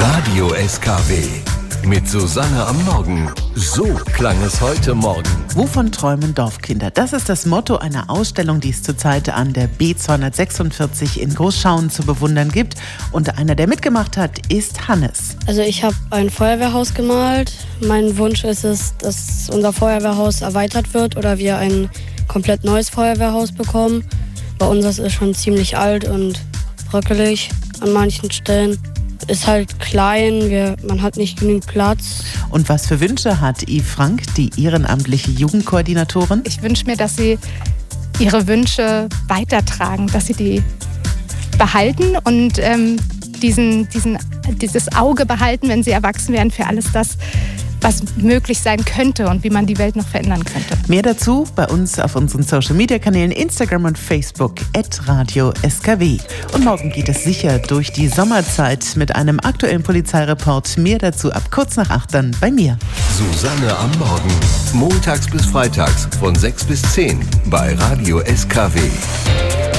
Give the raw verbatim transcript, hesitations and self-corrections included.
Radio S K W mit Susanne am Morgen. So klang es heute Morgen. Wovon träumen Dorfkinder? Das ist das Motto einer Ausstellung, die es zurzeit an der B zweihundertsechsundvierzig in Großschauen zu bewundern gibt. Und einer, der mitgemacht hat, ist Hannes. Also ich habe ein Feuerwehrhaus gemalt. Mein Wunsch ist es, dass unser Feuerwehrhaus erweitert wird oder wir ein komplett neues Feuerwehrhaus bekommen. Bei unseres ist schon ziemlich alt und bröckelig an manchen Stellen. Ist halt klein, wir, man hat nicht genügend Platz. Und was für Wünsche hat Yves Frank, die ehrenamtliche Jugendkoordinatorin? Ich wünsche mir, dass sie ihre Wünsche weitertragen, dass sie die behalten und ähm, diesen, diesen, dieses Auge behalten, wenn sie erwachsen werden, für alles das, was möglich sein könnte und wie man die Welt noch verändern könnte. Mehr dazu bei uns auf unseren Social-Media-Kanälen Instagram und Facebook at Radio S K W. Und morgen geht es sicher durch die Sommerzeit mit einem aktuellen Polizeireport. Mehr dazu ab kurz nach acht dann bei mir. Susanne am Morgen. Montags bis freitags von sechs bis zehn bei Radio S K W.